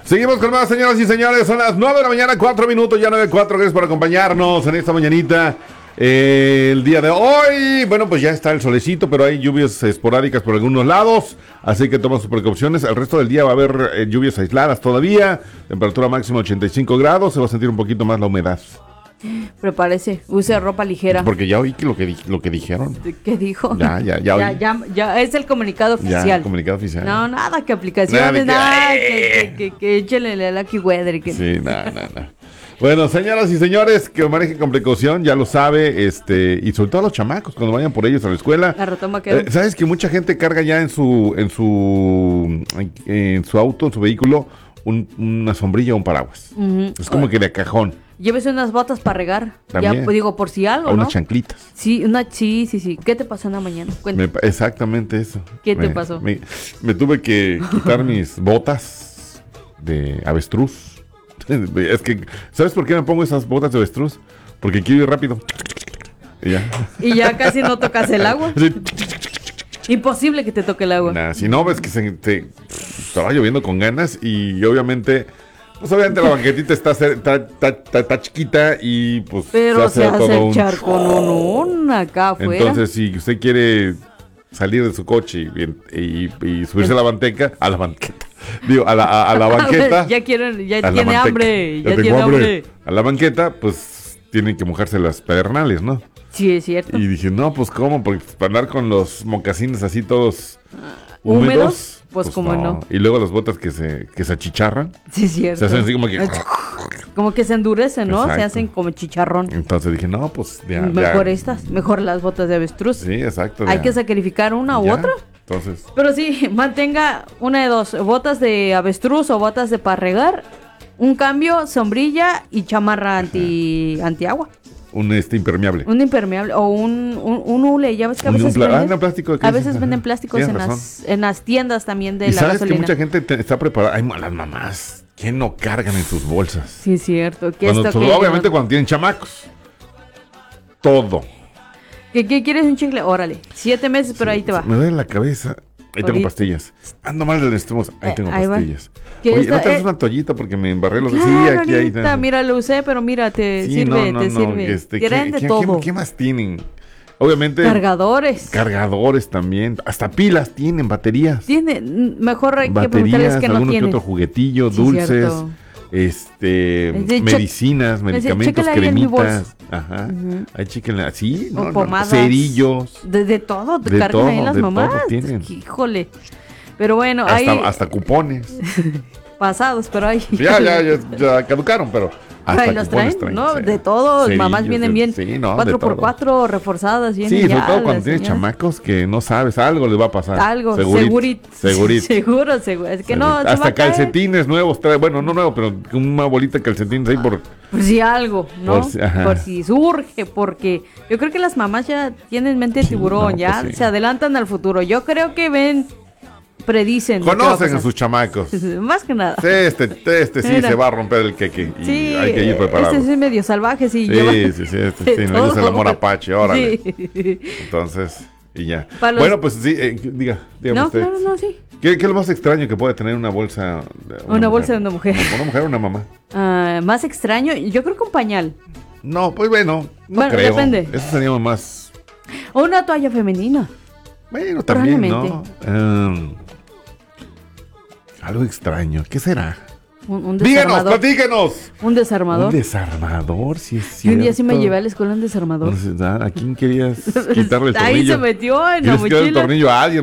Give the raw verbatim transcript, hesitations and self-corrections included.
Seguimos con más, señoras y señores. Son las nueve de la mañana, cuatro minutos, ya nueve cuatro. Gracias por acompañarnos en esta mañanita. Eh, el día de hoy, bueno, pues ya está el solecito, pero hay lluvias esporádicas por algunos lados, así que toma sus precauciones. El resto del día va a haber eh, lluvias aisladas todavía. Temperatura máxima ochenta y cinco grados. Se va a sentir un poquito más la humedad. Prepárese, use ropa ligera. Porque ya oí que lo que, di- lo que dijeron. ¿Qué dijo? Ya, ya, ya oí. Ya, ya, ya, es el comunicado oficial. Ya, comunicado oficial. No, nada que aplicaciones, Nada nada, de que, que- que, que, que échenle la Lucky Weather. Que... Sí, nada, nada, nada. Bueno, señoras y señores, que manejen con precaución, ya lo sabe, este, y sobre todo a los chamacos cuando vayan por ellos a la escuela. La retoma quedó. Eh, ¿Sabes que mucha gente carga ya en su, en su, en su auto, en su vehículo, un- una sombrilla o un paraguas? Ujú. Es como que de cajón. Llévese unas botas para regar. También. Ya, pues, digo, por si algo, O ¿no? unas chanclitas. Sí, una, sí, sí, sí. ¿Qué te pasó en la mañana? Cuéntame. Me pa- exactamente eso. ¿Qué te Me- pasó? Me, me tuve que quitar mis botas de avestruz. Es que, ¿sabes por qué me pongo esas botas de avestruz? Porque quiero ir rápido. Y ya. Y ya casi no tocas el agua. Así, Imposible que te toque el agua. nah, si no, ves que se, se- estaba lloviendo con ganas y obviamente, pues obviamente la banquetita está, cer- está, está- está- está chiquita y pues Pero se hace todo el un- charco, no, no, acá afuera. Entonces, si usted quiere salir de su coche y, y- y subirse a la banqueta, a la banqueta, digo, a la, a, a la banqueta, ya quieren, ya a la tiene manteca. hambre, ya, tengo tiene hambre. a la banqueta, pues tienen que mojarse las pedernales, ¿no? Sí, es cierto. Y dije, no, pues cómo, porque para andar con los mocasines así todos húmedos, ¿Húmedos? Pues, cómo no. Y luego las botas que se, que se achicharran, Sí, es cierto. se hacen así como que... Como que se endurecen, ¿no? Exacto. Se hacen como chicharrón. Entonces dije, no, pues ya. Mejor ya. estas, mejor las botas de avestruz. Sí, exacto. Hay ya. que sacrificar una u Ya. otra. Entonces, Pero sí, mantenga una de dos, botas de avestruz o botas de para regar, un cambio, sombrilla y chamarra anti antiagua. un este impermeable. Un impermeable o un, un, un hule, ya ves que a Un- veces un pla- ah, venden, no, plástico, ¿qué a dices? veces Ajá. venden plásticos Tienes en razón. las, en las tiendas también de Y la sabes que gasolina. mucha gente te- está preparada. Hay las mamás. ¿Quién no cargan en sus bolsas? Sí, es cierto. Que Cuando- esto, pues, que obviamente cuando tienen chamacos. Todo. ¿Qué, qué quieres un chicle? Órale, siete meses, pero ahí te va. Me duele la cabeza. Ahí tengo Ahorita. pastillas. Ando mal del estómago. Ahí Eh, tengo ahí va. pastillas. ¿Qué Oye, está- ¿no traes eh? una toallita? Porque me embarré los... Claro, sí, aquí, ahí. ahorita, mira, lo usé, pero mira, te Sí, sirve, no, no, te no, sirve. este, ¿qué, Tienen de qué- todo. qué- qué más tienen? Obviamente... Cargadores. Cargadores también. Hasta pilas tienen, baterías. Tiene, mm, mejor hay que preguntarles Baterías, que no algunos que tienen. otro juguetillo, Sí, dulces, cierto. este, Es de- medicinas, che- medicamentos, chécale ahí en mi cremitas. Ajá. Ujú. Ahí chéquenle, sí, O no, no, no, pomadas. cerillos. De, de todo, te De cargan todo, ahí las de mamás. todo tienen. Híjole. Pero bueno, Hasta, hay hasta cupones. pasados, pero hay. ya, ya, ya, ya caducaron, pero hasta Ahí los cupones traen, ¿no? sí. De todo, Cerillos, mamás vienen de- bien. Sí, no, de cuatro por todo. cuatro reforzadas, vienen Sí, ya sobre todo cuando las tienes señoras. chamacos que no sabes, algo les va a pasar. Algo, Segurito. segurito. Segurito. Seguro, seguro. Es que no, Segurito. se va Hasta a caer. calcetines nuevos trae, bueno, no nuevos, pero una bolita de calcetines ahí por... Por si algo, ¿no? Por si- ajá. Por si surge, porque yo creo que las mamás ya tienen mente de Sí, tiburón, no, ya pues sí. se adelantan al futuro. Yo creo que ven, predicen. lo que va a Conocen a pasar. sus chamacos. Más que nada. Este, este sí Mira. se va a romper el queque y Sí, hay que ir preparado. este sí es medio salvaje, sí. Sí, lleva- sí, sí, este de sí, no es el todo. amor apache, órale. Sí. Entonces, y ya. Para los- Bueno, pues sí, eh, diga, dígame No, usted. claro, no, sí. ¿Qué, ¿Qué es lo más extraño que puede tener una bolsa? de Una bolsa de una mujer. ¿Una mujer o una mamá? Ah, más extraño, yo creo que un pañal. No, pues bueno, no Bueno, creo. depende. Eso sería más... O una toalla femenina. Bueno, también, ¿no? Probablemente. Em, algo extraño. ¿Qué será? Un, un Díganos, desarmador. platíquenos. Un desarmador. Un desarmador, sí es Y cierto. un día sí me llevé a la escuela un desarmador. Entonces, ¿a quién querías quitarle el tornillo? Ahí se metió en la ¿Quieres quitarle el mochila. tornillo a alguien?